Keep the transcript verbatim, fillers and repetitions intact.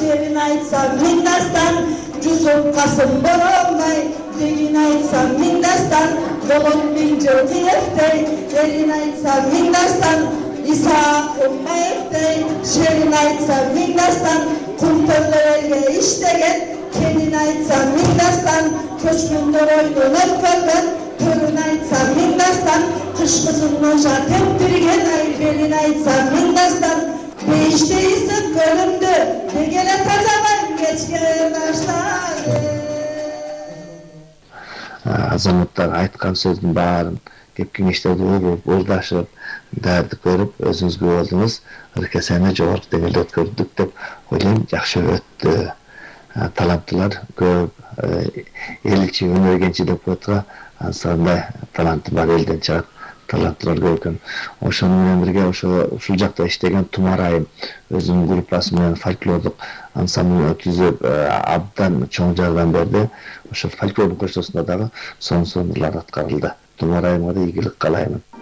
Şerin aytsam Hindistan, Yusuf Kasım Borolmay, Degin aytsam Hindistan, Bolon Binco Diyeftey, Elin aytsam Hindistan, İsa Ummayeftey, Şerin aytsam Hindistan, Kumtorlarga iştegen, Kelin aytsam Hindistan, Köşkündor oynanıp kalgan, Törün aytsam Hindistan, Kış kızımnoja teptirgen, Belin aytsam Hindistan, Beşteysin bölümdü, Degele tazamayım geçken başlar. Azamatlar aytkan sözdün bарын kep kеңештерди угуп, ырдашып, даярдык көрүп, өзүңүзгө болдуңуз. Ыркесени жогорку деңгээлде өткөрдүк деп ойлойм. Жакшы өттү. Таланттуулар көп, эл ичи өнөр деп коетка ансандай таланты бар элден чыгат. Таланттуулар көп экен. Ошону менен бирге ошо ушул жакта иштеген Тумар айым өзүнүн группасы менен фольклордук ансамбль өткүзүп абдан чоң жардам берди. Ошо фольклордук көчөсүндө дагы сонун сонурлар аткарылды. Тумар айымга да ийгилик каалаймын.